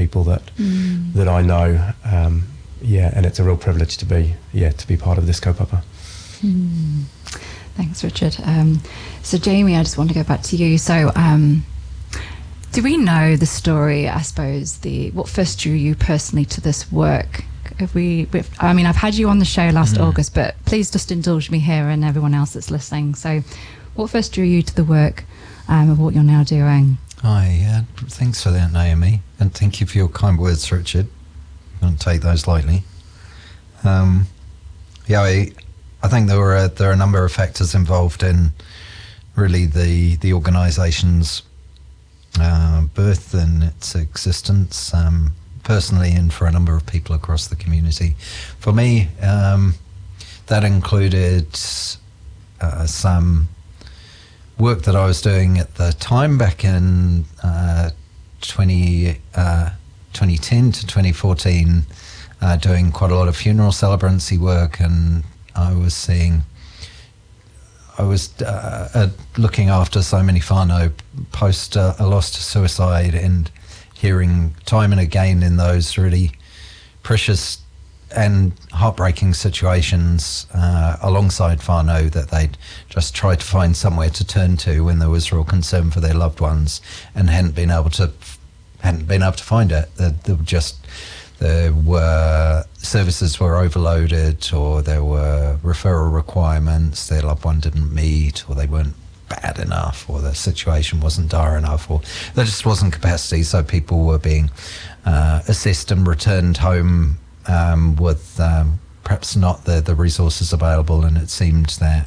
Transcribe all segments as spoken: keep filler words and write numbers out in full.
people that mm. that I know. Um, yeah, and it's a real privilege to be yeah to be part of this kaupapa. Mm. Thanks, Richard. Um, so, Jamie, I just want to go back to you. So, um, do we know the story? I suppose the what first drew you personally to this work? Have we? I mean, I've had you on the show last mm. August, but please just indulge me here and everyone else that's listening. So, what first drew you to the work um, of what you're now doing? Hi, uh, thanks for that, Naomi, and thank you for your kind words, Richard. I don't take those lightly. Um, yeah, I, I think there were a, there are a number of factors involved in really the the organisation's uh, birth and its existence, um, personally, and for a number of people across the community. For me, um, that included uh, some work that I was doing at the time back in uh, twenty, uh, twenty ten to twenty fourteen, uh, doing quite a lot of funeral celebrancy work, and I was seeing, I was uh, uh, looking after so many whānau post uh, a loss to suicide, and hearing time and again in those really precious and heartbreaking situations uh, alongside whānau that they'd just tried to find somewhere to turn to when there was real concern for their loved ones and hadn't been able to hadn't been able to find it. There, there were just there were services were overloaded, or there were referral requirements their loved one didn't meet, or they weren't bad enough, or the situation wasn't dire enough, or there just wasn't capacity, so people were being uh, assessed and returned home Um, with um, perhaps not the, the resources available, and it seemed that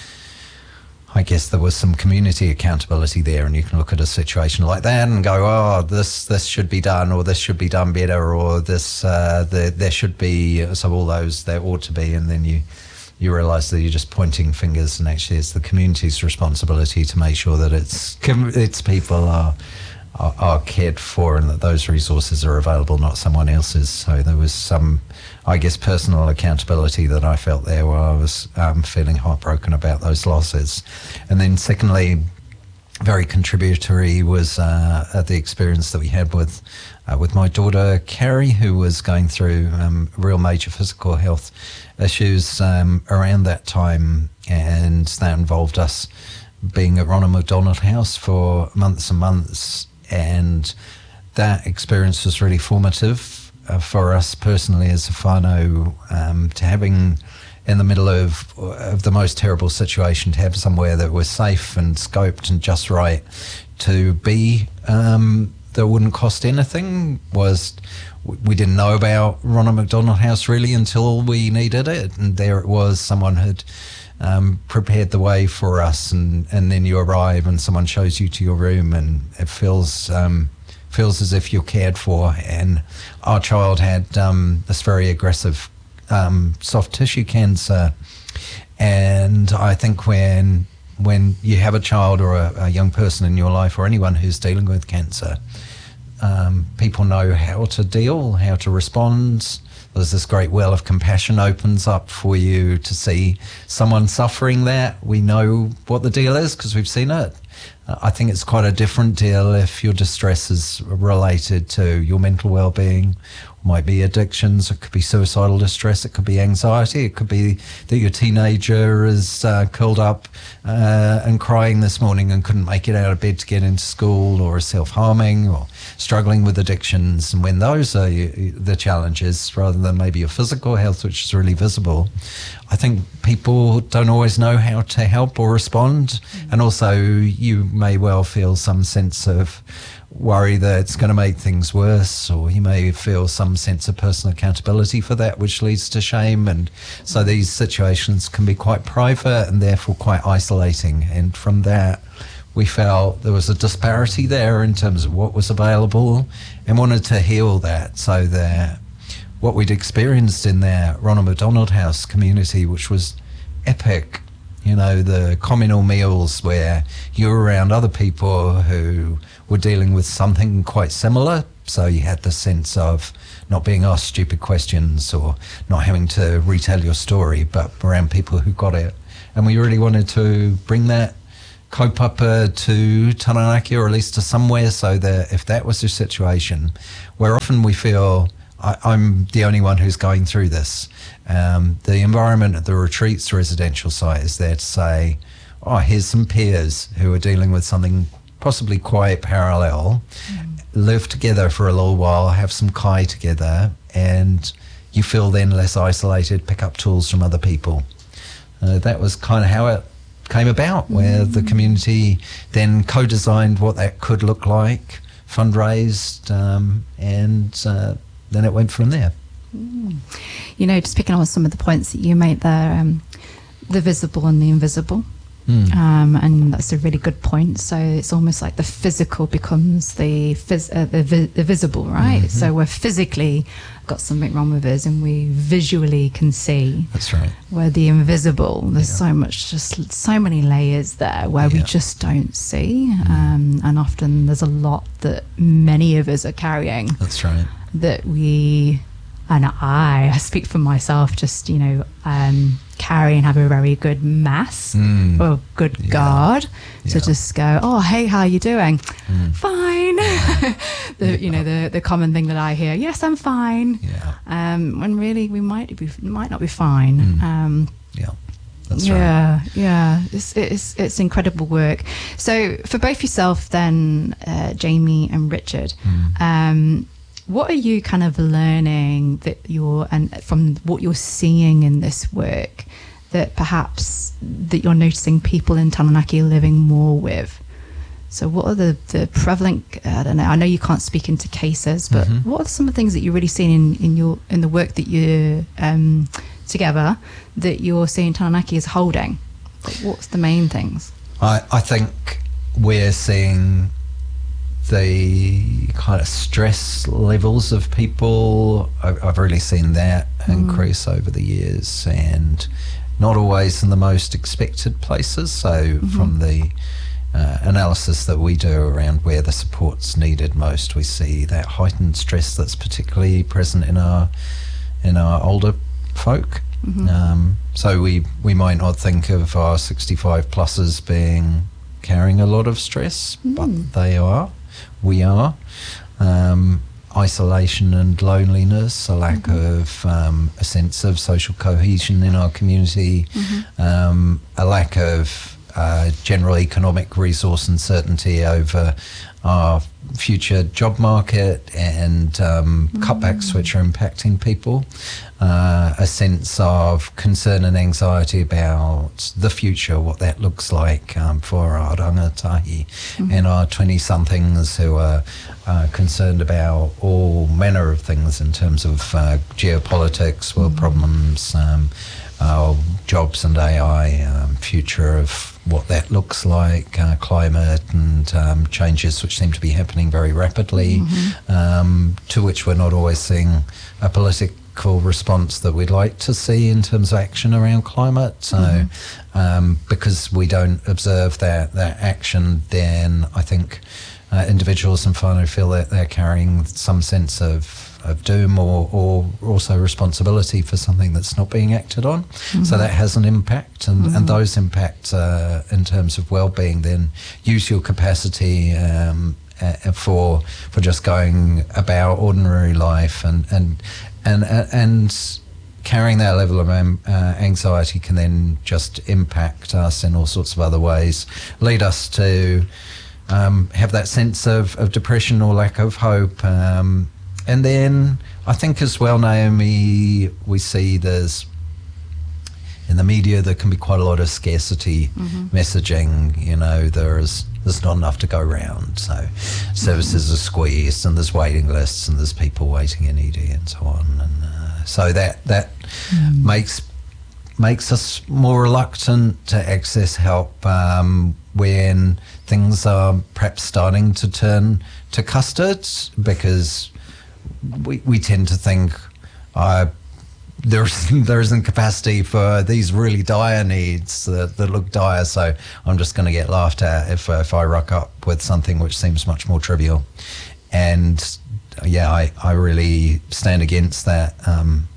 I guess there was some community accountability there, and you can look at a situation like that and go, oh, this this should be done, or this should be done better, or this uh, the, there should be, so all those there ought to be, and then you you realise that you're just pointing fingers, and actually it's the community's responsibility to make sure that its its people are Are, are cared for, and that those resources are available, not someone else's. So there was some, I guess, personal accountability that I felt there, where I was um, feeling heartbroken about those losses. And then secondly, very contributory was uh, the experience that we had with uh, with my daughter Carrie, who was going through um, real major physical health issues um, around that time, and that involved us being at Ronald McDonald House for months and months. And that experience was really formative uh, for us personally as a whānau, um, to having in the middle of, of the most terrible situation, to have somewhere that was safe and scoped and just right to be, um, that wouldn't cost anything. Was we didn't know about Ronald McDonald House really until we needed it, and there it was, someone had Um, prepared the way for us, and, and then you arrive and someone shows you to your room, and it feels um, feels as if you're cared for. And our child had um, this very aggressive um, soft tissue cancer, and I think when when you have a child or a, a young person in your life, or anyone who's dealing with cancer, um, people know how to deal, how to respond. There's this great well of compassion opens up for you to see someone suffering that. We know what the deal is because we've seen it. Uh, I think it's quite a different deal if your distress is related to your mental well-being. It might be addictions, it could be suicidal distress, it could be anxiety, it could be that your teenager is uh, curled up uh, and crying this morning and couldn't make it out of bed to get into school, or is self-harming, or struggling with addictions. And when those are the challenges, rather than maybe your physical health, which is really visible, I think people don't always know how to help or respond. Mm. And also you may well feel some sense of worry that it's going to make things worse, or you may feel some sense of personal accountability for that, which leads to shame. And so these situations can be quite private and therefore quite isolating. And from that, we felt there was a disparity there in terms of what was available, and wanted to heal that, so that what we'd experienced in their Ronald McDonald House community, which was epic, you know, the communal meals where you were around other people who were dealing with something quite similar. So you had the sense of not being asked stupid questions, or not having to retell your story, but around people who got it. And we really wanted to bring that kaupapa to Taranaki, or at least to somewhere, so that if that was the situation, where often we feel I, I'm the only one who's going through this. Um, the environment at the retreats residential site is there to say, oh, here's some peers who are dealing with something possibly quite parallel, mm. live together for a little while, have some kai together, and you feel then less isolated, pick up tools from other people. Uh, that was kind of how it came about, where mm. the community then co-designed what that could look like, fundraised, um, and uh, then it went from there. Mm. You know, just picking on some of the points that you made there, um, the visible and the invisible. Mm. Um, and that's a really good point. So it's almost like the physical becomes the phys- uh, the, vi- the visible, right? Mm-hmm. So we're physically got something wrong with us, and we visually can see. That's right. Where the invisible, there's yeah. so much, just so many layers there where yeah. we just don't see. Mm. Um, and often there's a lot that many of us are carrying. That's right. That we, and I, I speak for myself, just, you know, um, carry and have a very good mass mm. or good yeah. guard. So yeah. just go, oh, hey, how are you doing? Mm. Fine. Yeah. the, yeah. You know, the, the common thing that I hear, yes, I'm fine. Yeah. Um, when really we might be, might not be fine. Mm. Um, yeah. That's yeah, right. Yeah, it's, it's it's incredible work. So for both yourself, then uh, Jamie and Richard, mm. um, what are you kind of learning that you're and from what you're seeing in this work that perhaps that you're noticing people in Taranaki are living more with? So what are the, the prevalent, I don't know, I know you can't speak into cases, but mm-hmm. what are some of the things that you're really seeing in, in your in the work that you're um, together that you're seeing Taranaki is holding? What's the main things? I, I think we're seeing the kind of stress levels of people. I've, I've really seen that mm. increase over the years, and not always in the most expected places. So mm-hmm. from the uh, analysis that we do around where the support's needed most, we see that heightened stress that's particularly present in our in our older folk. Mm-hmm. Um, so we we might not think of our sixty-five pluses being carrying a lot of stress, mm. but they are. We are. Um, isolation and loneliness, a lack mm-hmm. of um, a sense of social cohesion in our community, mm-hmm. um, a lack of uh, general economic resource uncertainty over our future job market, and um, mm-hmm. cutbacks which are impacting people, uh, a sense of concern and anxiety about the future, what that looks like um, for our rangatahi mm-hmm. and our twenty-somethings who are uh, concerned about all manner of things in terms of uh, geopolitics, world mm-hmm. problems, um, our jobs and A I, um, future of what that looks like, uh, climate and um, changes which seem to be happening very rapidly, mm-hmm. um, to which we're not always seeing a political response that we'd like to see in terms of action around climate. So mm-hmm. um, because we don't observe that, that action, then I think uh, individuals and whānau feel that they're carrying some sense of of doom or, or also responsibility for something that's not being acted on. Mm-hmm. So that has an impact, and, mm-hmm. and those impacts uh, in terms of well-being then use your capacity um, uh, for for just going about ordinary life, and and and and, and carrying that level of um, uh, anxiety can then just impact us in all sorts of other ways, lead us to um, have that sense of, of depression or lack of hope. Um, And then I think as well, Naomi, we see there's, in the media, there can be quite a lot of scarcity mm-hmm. messaging. You know, there's there's not enough to go around. So services mm-hmm. are squeezed, and there's waiting lists, and there's people waiting in E D and so on. And uh, so that, that mm. makes makes us more reluctant to access help um, when things are perhaps starting to turn to custard, because We, we tend to think uh, there's there isn't capacity for these really dire needs that, that look dire, so I'm just going to get laughed at if if I rock up with something which seems much more trivial. And yeah, I, I really stand against that um,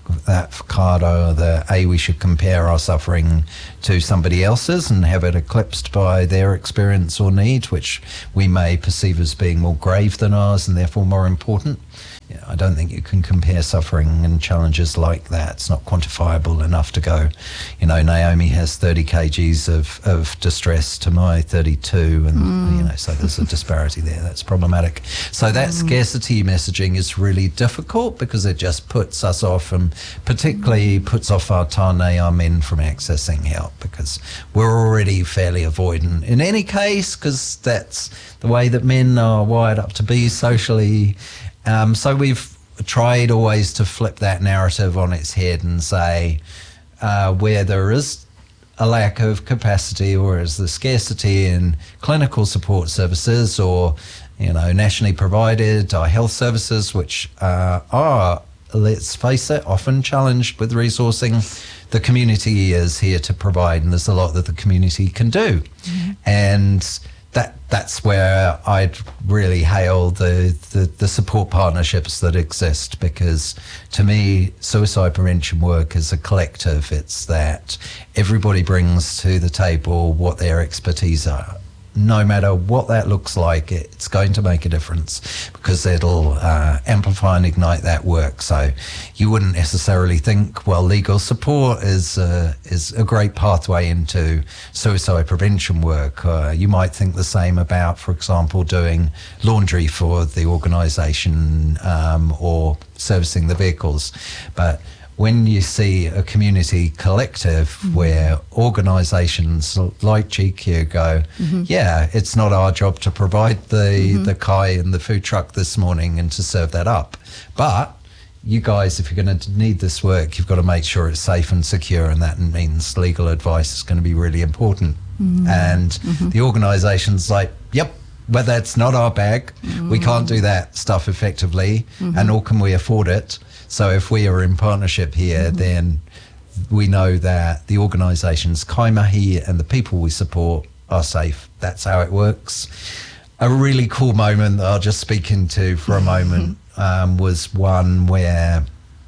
that Fakado, that A, we should compare our suffering to somebody else's and have it eclipsed by their experience or need, which we may perceive as being more grave than ours and therefore more important. Yeah, I don't think you can compare suffering and challenges like that. It's not quantifiable enough to go, you know, Naomi has thirty kilograms of, of distress to my thirty-two, and, mm. you know, so there's a disparity there. That's problematic. So that mm. scarcity messaging is really difficult because it just puts us off, and particularly puts off our tāne, our men, from accessing help, because we're already fairly avoidant in any case, because that's the way that men are wired up to be socially. Um, so we've tried always to flip that narrative on its head and say, uh, where there is a lack of capacity, or is the scarcity in clinical support services, or, you know, nationally provided uh, health services, which uh, are, let's face it, often challenged with resourcing, the community is here to provide, and there's a lot that the community can do. Mm-hmm. And That that's where I'd really hail the, the, the support partnerships that exist, because to me, suicide prevention work is a collective. It's that everybody brings to the table what their expertise are. No matter what that looks like, it's going to make a difference, because it'll uh, amplify and ignite that work. So you wouldn't necessarily think, well, legal support is uh, is a great pathway into suicide prevention work. Uh, you might think the same about, for example, doing laundry for the organisation um, or servicing the vehicles. But when you see a community collective mm-hmm. where organisations like G Q go, mm-hmm. yeah, it's not our job to provide the, mm-hmm. the kai and the food truck this morning and to serve that up. But you guys, if you're going to need this work, you've got to make sure it's safe and secure, and that means legal advice is going to be really important. Mm-hmm. And mm-hmm. the organisation's like, yep, but that's not our bag. Mm-hmm. We can't do that stuff effectively, mm-hmm. and nor can we afford it. So if we are in partnership here, mm-hmm. then we know that the organisation's kaimahi and the people we support are safe. That's how it works. A really cool moment that I'll just speak into for a moment um, was one where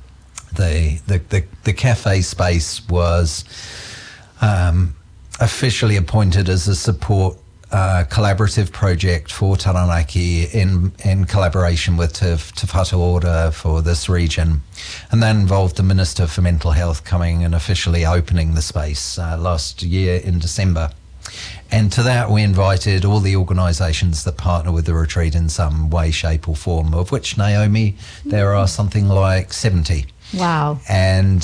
the, the, the, the cafe space was um, officially appointed as a support Uh, collaborative project for Taranaki in in collaboration with Te, Te Whatu Ora for this region, and that involved the Minister for Mental Health coming and officially opening the space uh, last year in December. And to that we invited all the organisations that partner with the retreat in some way, shape or form, of which, Naomi, there are something like seventy. Wow. And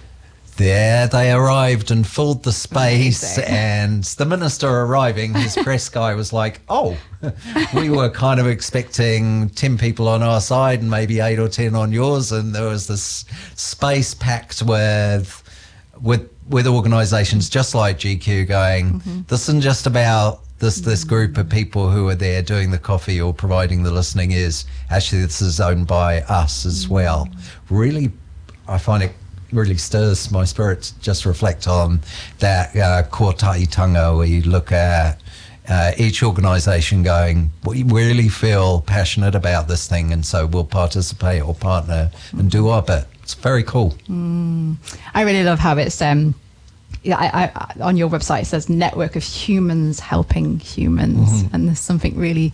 there they arrived and filled the space. Amazing. And the minister arriving, his press guy was like, oh, we were kind of expecting ten people on our side and maybe eight or ten on yours, and there was this space packed with with with organisations just like G Q going, mm-hmm. this isn't just about this this group of people who are there doing the coffee or providing the listening ears. Actually, this is owned by us as mm-hmm. well. Really, I find it really stirs my spirit to just reflect on that uh, kōtaitanga, where you look at uh, each organisation going, we really feel passionate about this thing, and so we'll participate or partner and do our bit. It's very cool. Mm. I really love how it's um yeah I, I on your website it says network of humans helping humans, mm-hmm. and there's something really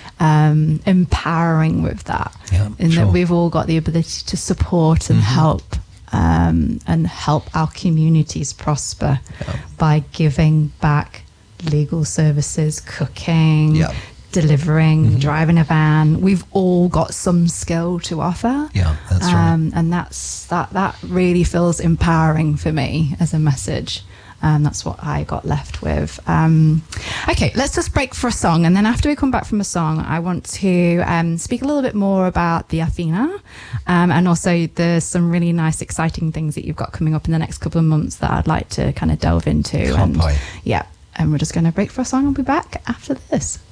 um empowering with that, yeah, in sure. that we've all got the ability to support and mm-hmm. help Um, and help our communities prosper yeah. by giving back legal services, cooking, yeah. delivering, mm-hmm. driving a van. We've all got some skill to offer. Yeah, that's um, right. And that's that. That really feels empowering for me as a message. Um, that's what I got left with. Um, okay, let's just break for a song. And then after we come back from a song, I want to um, speak a little bit more about the Athena. Um, and also there's some really nice, exciting things that you've got coming up in the next couple of months that I'd like to kind of delve into. Can't and wait. Yeah, and we're just going to break for a song and we'll be back after this.